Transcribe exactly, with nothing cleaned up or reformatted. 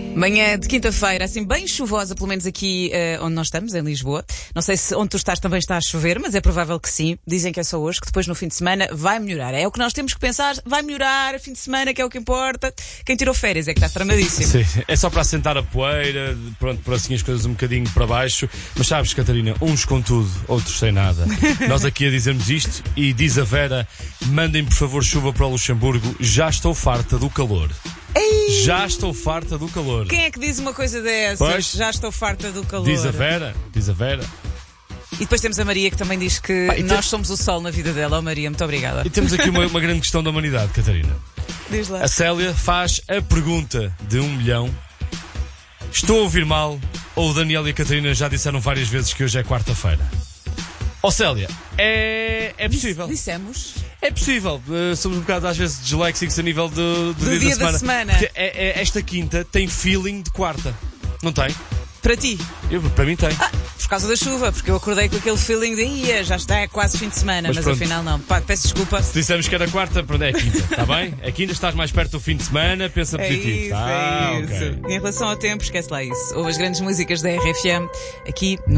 Manhã de quinta-feira, assim bem chuvosa, pelo menos aqui uh, onde nós estamos, em Lisboa. Não sei se onde tu estás também está a chover, mas é provável que sim. Dizem que é só hoje, que depois no fim de semana vai melhorar. É o que nós temos que pensar, vai melhorar, fim de semana, que é o que importa. Quem tirou férias é que está tramadíssimo. Sim, é só para assentar a poeira, pronto, por assim as coisas um bocadinho para baixo. Mas sabes, Catarina, uns com tudo, outros sem nada. Nós aqui a dizermos isto e diz a Vera, mandem por favor chuva para o Luxemburgo, já estou farta do calor. Ei! Já estou farta do calor. Quem é que diz uma coisa dessas? Pois, já estou farta do calor. Diz a Vera, diz a Vera. E depois temos a Maria, que também diz que Pá, nós tem... somos o sol na vida dela. Oh, Maria, muito obrigada. E temos aqui uma, uma grande questão da humanidade, Catarina. Diz lá. A Célia faz a pergunta de um milhão. Estou a ouvir mal ou o Daniel e a Catarina já disseram várias vezes que hoje é quarta-feira? Ó Célia, é, é possível. Dissemos. É possível. Uh, somos um bocado às vezes disléxicos a nível do, do, Do dia, dia da da semana. semana. Porque é, é, esta quinta tem feeling de quarta. Não tem? Para ti? Eu, para mim tem. Ah, por causa da chuva, porque eu acordei com aquele feeling de ia, já está, é quase fim de semana, Mas mas, pronto. afinal não. Pá, peço desculpa. Se dissemos que era quarta, pronto, é quinta, está bem? É quinta, estás mais perto do fim de semana, pensa É positivo. isso, ah, é isso. ok. Em relação ao tempo, esquece lá isso. Houve as grandes músicas da R F M aqui no